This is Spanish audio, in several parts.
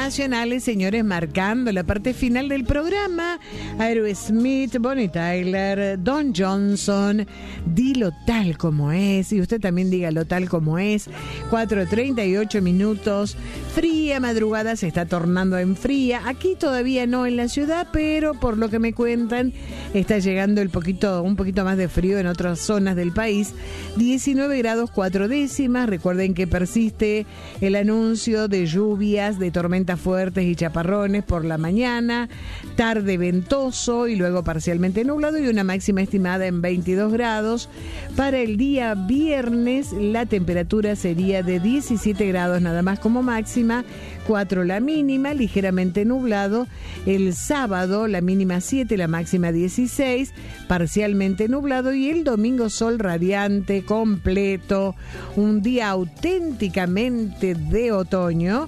internacionales, señores, marcando la parte final del programa. Aerosmith, Bonnie Tyler, Don Johnson, dilo tal como es. Y usted también dígalo tal como es. 4:38 minutos. Fría madrugada, se está tornando en fría. Aquí todavía no en la ciudad, pero por lo que me cuentan, está llegando un poquito más de frío en otras zonas del país. 19 grados 4 décimas. Recuerden que persiste el anuncio de lluvias, de tormentas fuertes y chaparrones por la mañana, tarde ventoso y luego parcialmente nublado y una máxima estimada en 22 grados. Para el día viernes la temperatura sería de 17 grados nada más como máxima, 4 la mínima, ligeramente nublado. El sábado la mínima 7, la máxima 16, parcialmente nublado, y el domingo sol radiante, completo, un día auténticamente de otoño.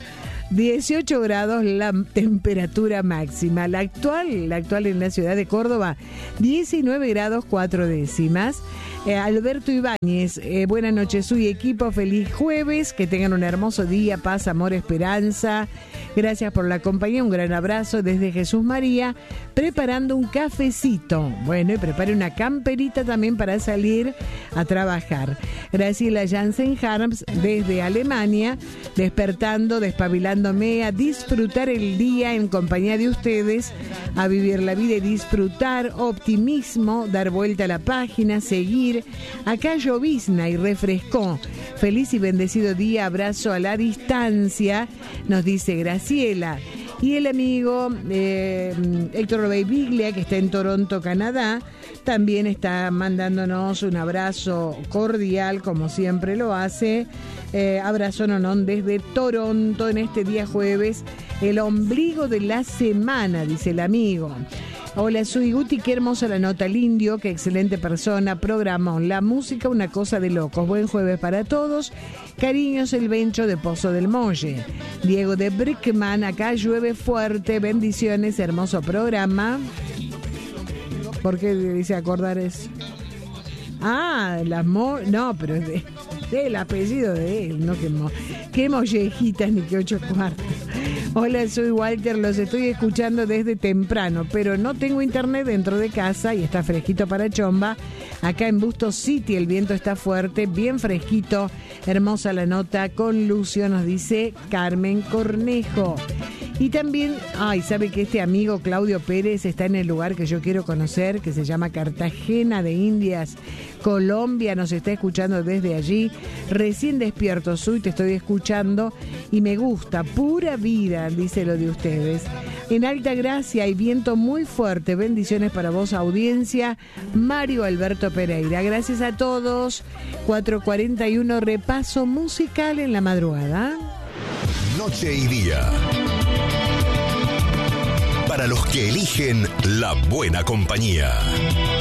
18 grados la temperatura máxima. La actual en la ciudad de Córdoba, 19 grados 4 décimas. Alberto Ibáñez, buenas noches, soy equipo, feliz jueves, que tengan un hermoso día, paz, amor, esperanza. Gracias por la compañía, un gran abrazo desde Jesús María, preparando un cafecito. Bueno, y prepare una camperita también para salir a trabajar. Graciela Jansen Harms desde Alemania, despertando, despabilándome a disfrutar el día en compañía de ustedes, a vivir la vida y disfrutar, optimismo, dar vuelta a la página, seguir. Acá llovizna y refrescó. Feliz y bendecido día, abrazo a la distancia, nos dice Graciela. Y el amigo Héctor Biglia, que está en Toronto, Canadá, también está mandándonos un abrazo cordial, como siempre lo hace. Abrazo nonón desde Toronto en este día jueves, el ombligo de la semana, dice el amigo. Hola, soy Guti, qué hermosa la nota, el indio, qué excelente persona, programón, la música, una cosa de locos. Buen jueves para todos. Cariños, el Bencho de Pozo del Molle. Diego de Brickman, acá llueve fuerte, bendiciones, hermoso programa. ¿Por qué dice acordar eso? Ah, no, pero es del apellido de él, no que mollejitas ni que 8 cuartos. Hola, soy Walter, los estoy escuchando desde temprano, pero no tengo internet dentro de casa y está fresquito para chomba. Acá en Bustos City el viento está fuerte, bien fresquito, hermosa la nota con Lucio, nos dice Carmen Cornejo. Y también, sabe que este amigo Claudio Pérez está en el lugar que yo quiero conocer, que se llama Cartagena de Indias, Colombia, nos está escuchando desde allí. Recién despierto, soy, te estoy escuchando y me gusta, pura vida, dice lo de ustedes. En Alta Gracia hay viento muy fuerte, bendiciones para vos, audiencia. Mario Alberto Pereira, gracias a todos. 4:41, repaso musical en la madrugada. Noche y día. Para los que eligen la buena compañía.